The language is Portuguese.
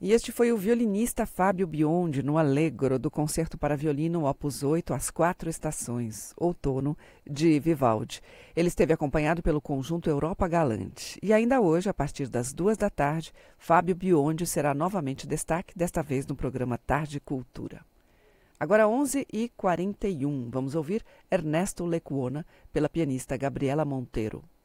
E este foi o violinista Fábio Biondi no Allegro do Concerto para Violino Opus 8, As Quatro Estações, Outono, de Vivaldi. Ele esteve acompanhado pelo conjunto Europa Galante. E ainda hoje, a partir das 2 da tarde, Fábio Biondi será novamente destaque, desta vez no programa Tarde Cultura. Agora 11h41, vamos ouvir Ernesto Lecuona pela pianista Gabriela Monteiro.